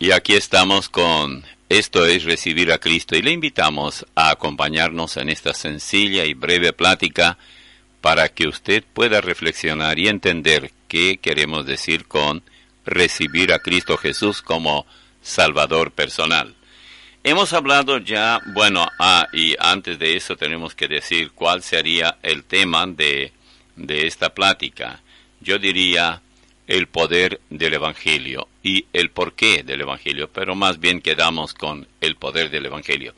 Y aquí estamos con Esto es Recibir a Cristo y le invitamos a acompañarnos en esta sencilla y breve plática para que usted pueda reflexionar y entender qué queremos decir con recibir a Cristo Jesús como Salvador personal. Hemos hablado ya, y antes de eso tenemos que decir cuál sería el tema de esta plática. Yo diría el poder del Evangelio y el porqué del Evangelio, pero más bien quedamos con el poder del Evangelio.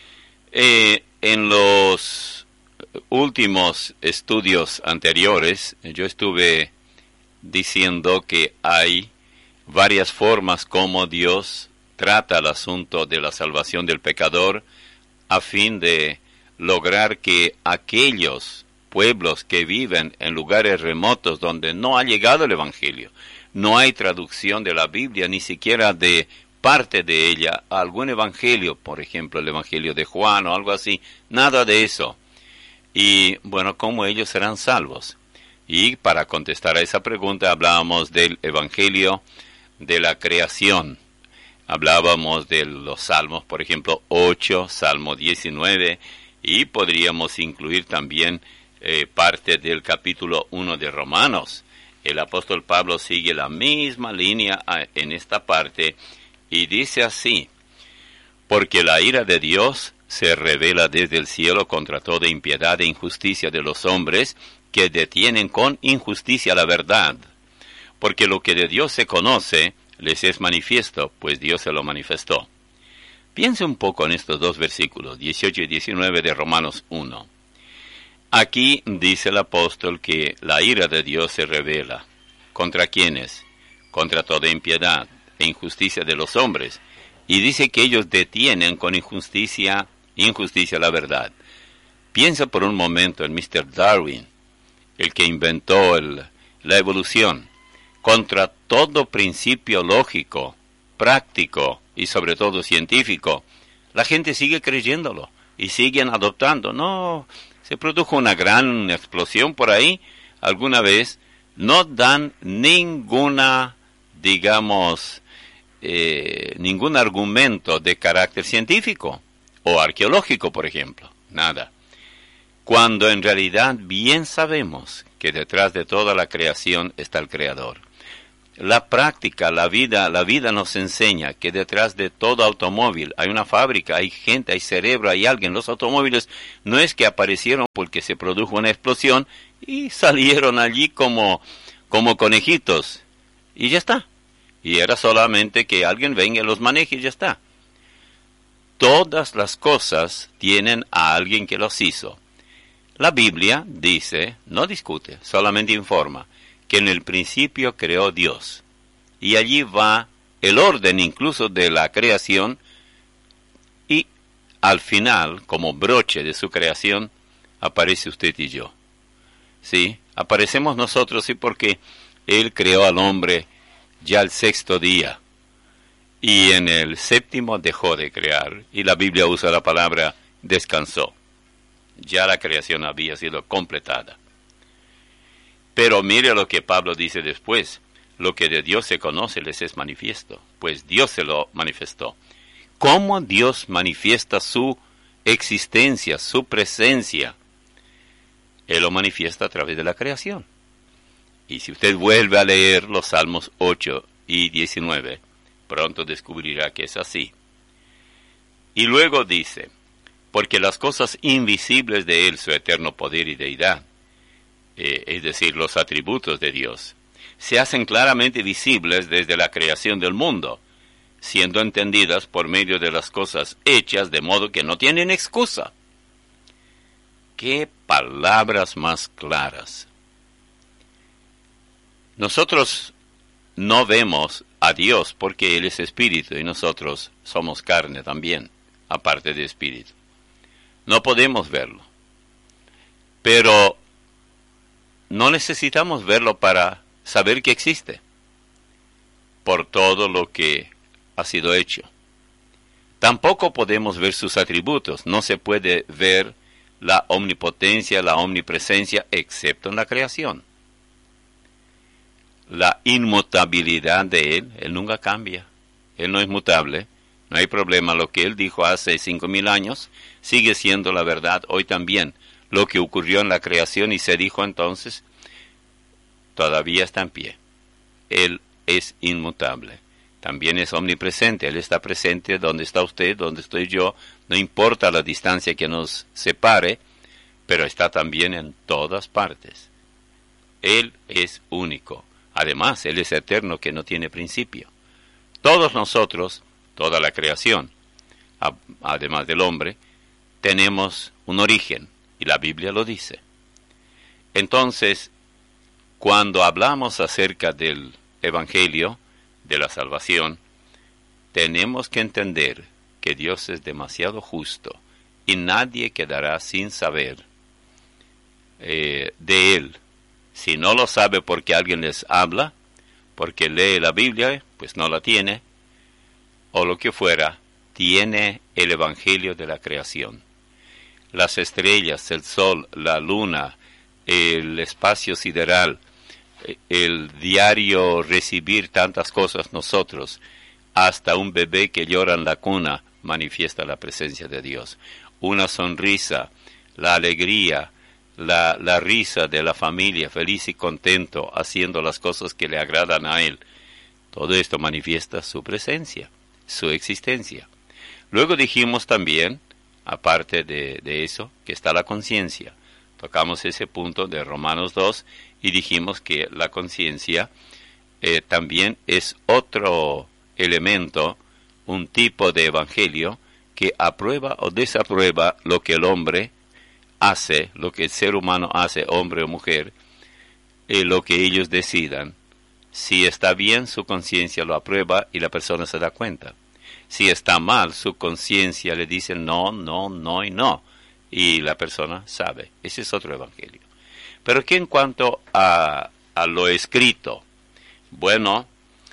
En los últimos estudios anteriores, yo estuve diciendo que hay varias formas como Dios trata el asunto de la salvación del pecador a fin de lograr que aquellos pueblos que viven en lugares remotos donde no ha llegado el Evangelio, no hay traducción de la Biblia, ni siquiera de parte de ella, algún Evangelio, por ejemplo, el Evangelio de Juan o algo así, nada de eso. Y ¿cómo ellos serán salvos? Y para contestar a esa pregunta hablábamos del Evangelio de la creación. Hablábamos de los salmos, por ejemplo, 8, Salmo 19, y podríamos incluir también parte del capítulo 1 de Romanos. El apóstol Pablo sigue la misma línea en esta parte y dice así: porque la ira de Dios se revela desde el cielo contra toda impiedad e injusticia de los hombres que detienen con injusticia la verdad. Porque lo que de Dios se conoce les es manifiesto, pues Dios se lo manifestó. Piense un poco en estos dos versículos, 18 y 19 de Romanos 1. Aquí dice el apóstol que la ira de Dios se revela. ¿Contra quiénes? Contra toda impiedad e injusticia de los hombres. Y dice que ellos detienen con injusticia la verdad. Piensa por un momento en Mr. Darwin, el que inventó la evolución. Contra todo principio lógico, práctico y sobre todo científico, la gente sigue creyéndolo y siguen adoptando. No, se produjo una gran explosión por ahí alguna vez. No dan ninguna, ningún argumento de carácter científico o arqueológico, por ejemplo. Nada. Cuando en realidad bien sabemos que detrás de toda la creación está el Creador. La práctica, la vida nos enseña que detrás de todo automóvil hay una fábrica, hay gente, hay cerebro, hay alguien. Los automóviles no es que aparecieron porque se produjo una explosión y salieron allí como conejitos y ya está. Y era solamente que alguien venga y los maneje y ya está. Todas las cosas tienen a alguien que los hizo. La Biblia dice, no discute, solamente informa, que en el principio creó Dios. Y allí va el orden incluso de la creación y al final, como broche de su creación, aparece usted y yo. Sí, aparecemos nosotros, sí, porque Él creó al hombre ya el sexto día. Y en el séptimo dejó de crear. Y la Biblia usa la palabra descansó. Ya la creación había sido completada. Pero mire lo que Pablo dice después. Lo que de Dios se conoce les es manifiesto, pues Dios se lo manifestó. ¿Cómo Dios manifiesta su existencia, su presencia? Él lo manifiesta a través de la creación. Y si usted vuelve a leer los Salmos 8 y 19, pronto descubrirá que es así. Y luego dice, porque las cosas invisibles de Él, su eterno poder y deidad, es decir, los atributos de Dios, se hacen claramente visibles desde la creación del mundo, siendo entendidas por medio de las cosas hechas, de modo que no tienen excusa. ¡Qué palabras más claras! Nosotros no vemos a Dios porque Él es espíritu y nosotros somos carne también, aparte de espíritu. No podemos verlo. Pero no necesitamos verlo para saber que existe, por todo lo que ha sido hecho. Tampoco podemos ver sus atributos. No se puede ver la omnipotencia, la omnipresencia, excepto en la creación. La inmutabilidad de Él nunca cambia. Él no es mutable, no hay problema. Lo que Él dijo hace 5,000 años sigue siendo la verdad hoy también. Lo que ocurrió en la creación y se dijo entonces, todavía está en pie. Él es inmutable. También es omnipresente. Él está presente donde está usted, donde estoy yo. No importa la distancia que nos separe, pero está también en todas partes. Él es único. Además, Él es eterno, que no tiene principio. Todos nosotros, toda la creación, además del hombre, tenemos un origen, y la Biblia lo dice. Entonces, cuando hablamos acerca del Evangelio, de la salvación, tenemos que entender que Dios es demasiado justo y nadie quedará sin saber de Él. Si no lo sabe porque alguien les habla, porque lee la Biblia, pues no la tiene, o lo que fuera, tiene el Evangelio de la creación. Las estrellas, el sol, la luna, el espacio sideral, el diario recibir tantas cosas nosotros, hasta un bebé que llora en la cuna manifiesta la presencia de Dios. Una sonrisa, la alegría, la risa de la familia, feliz y contento, haciendo las cosas que le agradan a Él. Todo esto manifiesta su presencia, su existencia. Luego dijimos también, aparte de eso, que está la conciencia. Tocamos ese punto de Romanos 2 y dijimos que la conciencia también es otro elemento, un tipo de evangelio que aprueba o desaprueba lo que el hombre hace, lo que el ser humano hace, hombre o mujer, lo que ellos decidan. Si está bien, su conciencia lo aprueba y la persona se da cuenta. Si está mal, su conciencia le dice no, no, no y no. Y la persona sabe. Ese es otro evangelio. Pero que en cuanto a lo escrito, bueno,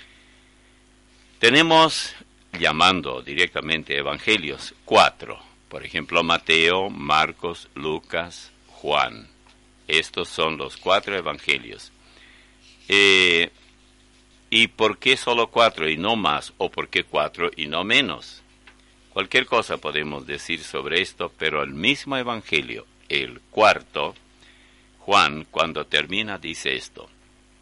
tenemos, llamando directamente evangelios, 4. Por ejemplo, Mateo, Marcos, Lucas, Juan. Estos son los 4 evangelios. ¿Y por qué solo 4 y no más? ¿O por qué 4 y no menos? Cualquier cosa podemos decir sobre esto, pero el mismo evangelio, el 4, Juan, cuando termina, dice esto.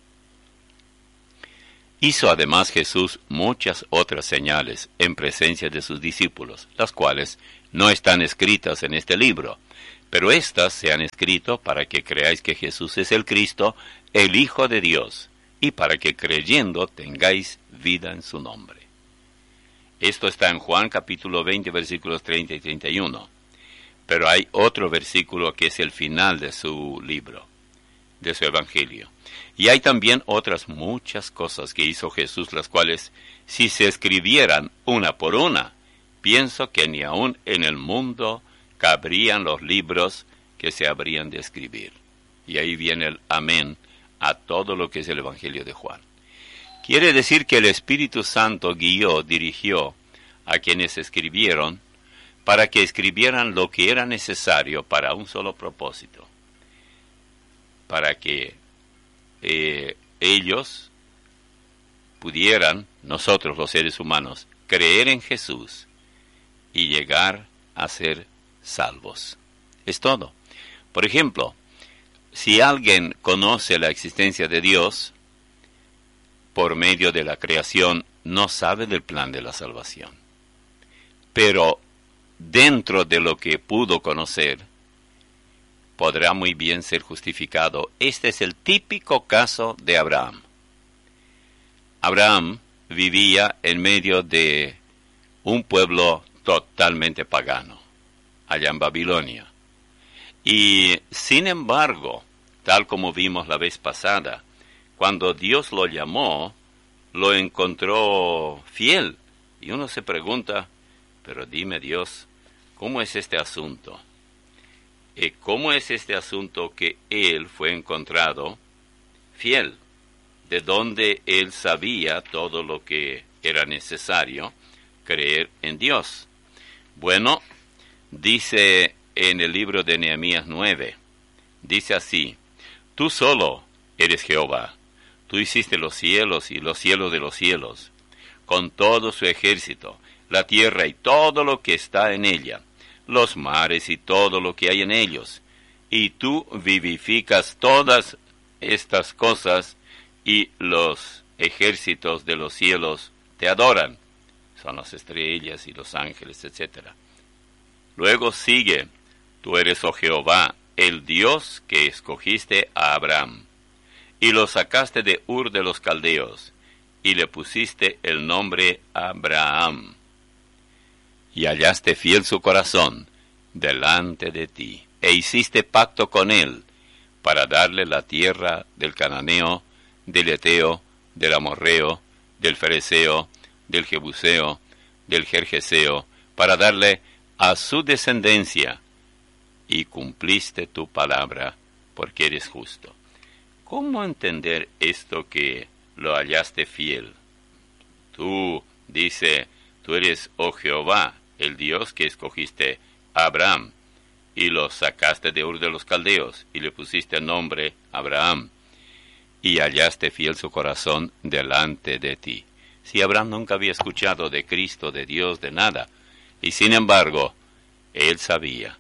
Hizo además Jesús muchas otras señales en presencia de sus discípulos, las cuales no están escritas en este libro, pero éstas se han escrito para que creáis que Jesús es el Cristo, el Hijo de Dios, y para que creyendo tengáis vida en su nombre. Esto está en Juan capítulo 20, versículos 30 y 31. Pero hay otro versículo que es el final de su libro, de su evangelio. Y hay también otras muchas cosas que hizo Jesús, las cuales, si se escribieran una por una, pienso que ni aún en el mundo cabrían los libros que se habrían de escribir. Y ahí viene el amén a todo lo que es el evangelio de Juan. Quiere decir que el Espíritu Santo guió, dirigió a quienes escribieron para que escribieran lo que era necesario para un solo propósito, para que ellos pudieran, nosotros los seres humanos, creer en Jesús y llegar a ser salvos. Es todo. Por ejemplo, si alguien conoce la existencia de Dios por medio de la creación, no sabe del plan de la salvación. Pero dentro de lo que pudo conocer, podrá muy bien ser justificado. Este es el típico caso de Abraham. Abraham vivía en medio de un pueblo totalmente pagano, allá en Babilonia. Y sin embargo, tal como vimos la vez pasada, cuando Dios lo llamó, lo encontró fiel. Y uno se pregunta, pero dime Dios, ¿cómo es este asunto? ¿Cómo es este asunto que él fue encontrado fiel? De donde él sabía todo lo que era necesario creer en Dios. Bueno, dice en el libro de Nehemías 9, dice así: tú solo eres Jehová, tú hiciste los cielos y los cielos de los cielos. con todo su ejército, la tierra y todo lo que está en ella, los mares y todo lo que hay en ellos. Y tú vivificas todas estas cosas, y los ejércitos de los cielos te adoran. Son las estrellas y los ángeles, etc. Luego sigue: tú eres, oh Jehová, el Dios que escogiste a Abraham, y lo sacaste de Ur de los Caldeos, y le pusiste el nombre Abraham, y hallaste fiel su corazón delante de ti, e hiciste pacto con él, para darle la tierra del cananeo, del eteo, del amorreo, del fereceo, del jebuseo, del gergeseo, para darle a su descendencia, y cumpliste tu palabra, porque eres justo. ¿Cómo entender esto que lo hallaste fiel? Tú, dice, tú eres, oh Jehová, el Dios que escogiste a Abraham, y lo sacaste de Ur de los Caldeos, y le pusiste nombre Abraham, y hallaste fiel su corazón delante de ti. Si Abraham nunca había escuchado de Cristo, de Dios, de nada, y sin embargo, él sabía.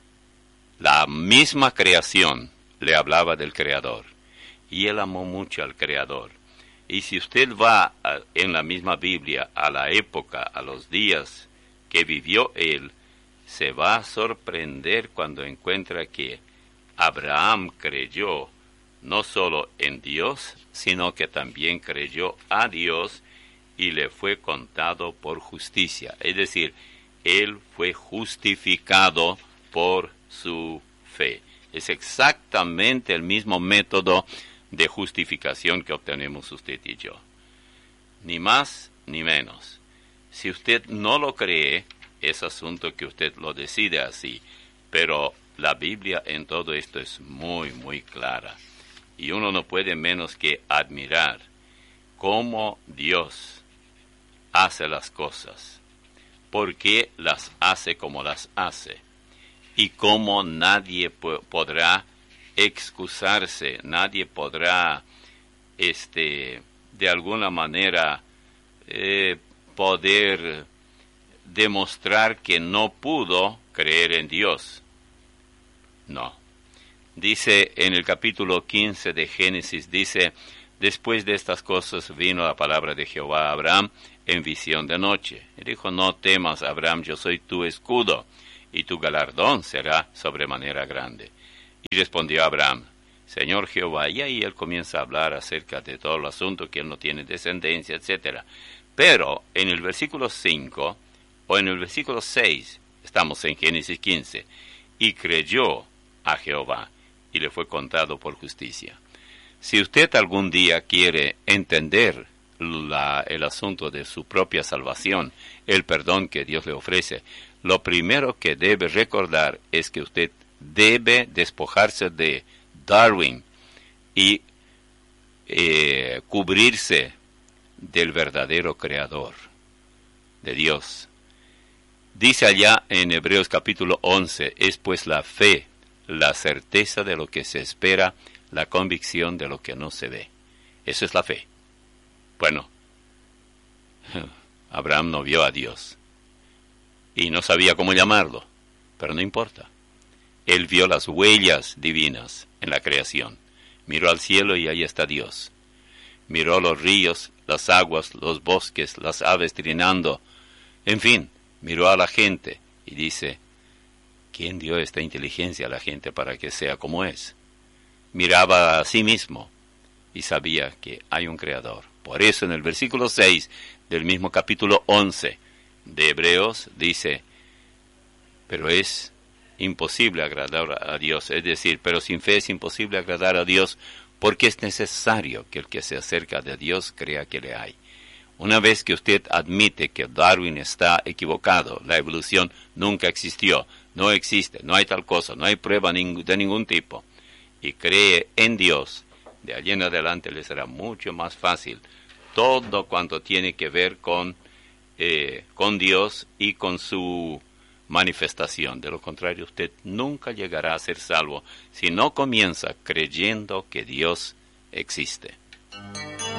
La misma creación le hablaba del Creador, y él amó mucho al Creador. Y si usted va en la misma Biblia a la época, a los días que vivió él, se va a sorprender cuando encuentra que Abraham creyó no solo en Dios, sino que también creyó a Dios, y le fue contado por justicia. Es decir, él fue justificado por su fe. Es exactamente el mismo método de justificación que obtenemos usted y yo. Ni más ni menos. Si usted no lo cree, es asunto que usted lo decide así. Pero la Biblia en todo esto es muy, muy clara. Y uno no puede menos que admirar cómo Dios hace las cosas, por qué las hace como las hace, y cómo nadie podrá excusarse, nadie podrá, de alguna manera, poder demostrar que no pudo creer en Dios. No. Dice en el capítulo 15 de Génesis, dice: después de estas cosas vino la palabra de Jehová a Abraham en visión de noche. Y dijo: no temas, Abraham, yo soy tu escudo, y tu galardón será sobremanera grande. Y respondió Abraham: Señor Jehová. Y ahí él comienza a hablar acerca de todo el asunto, que él no tiene descendencia, etc. Pero en el versículo 5 o en el versículo 6, estamos en Génesis 15, y creyó a Jehová, y le fue contado por justicia. Si usted algún día quiere entender el asunto de su propia salvación, el perdón que Dios le ofrece, lo primero que debe recordar es que usted debe despojarse de Darwin y cubrirse del verdadero Creador, de Dios. Dice allá en Hebreos capítulo 11, es pues la fe, la certeza de lo que se espera, la convicción de lo que no se ve. Eso es la fe. Bueno, Abraham no vio a Dios y no sabía cómo llamarlo, pero no importa. Él vio las huellas divinas en la creación. Miró al cielo y ahí está Dios. Miró los ríos, las aguas, los bosques, las aves trinando. En fin, miró a la gente y dice: ¿quién dio esta inteligencia a la gente para que sea como es? Miraba a sí mismo y sabía que hay un Creador. Por eso en el versículo 6 del mismo capítulo 11 de Hebreos dice: pero es imposible agradar a Dios. Es decir, pero sin fe es imposible agradar a Dios, porque es necesario que el que se acerca de Dios crea que le hay. Una vez que usted admite que Darwin está equivocado, la evolución nunca existió, no existe, no hay tal cosa, no hay prueba de ningún tipo, y cree en Dios, de allí en adelante le será mucho más fácil todo cuanto tiene que ver con Dios y con su manifestación. De lo contrario, usted nunca llegará a ser salvo si no comienza creyendo que Dios existe.